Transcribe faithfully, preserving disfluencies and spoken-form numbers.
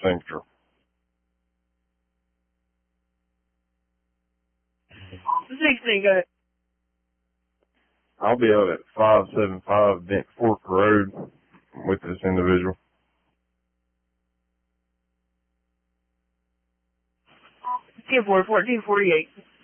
signature. sixteen, go ahead. I'll be out at five seven five Bent Fork Road with this individual. ten four, fourteen forty-eight.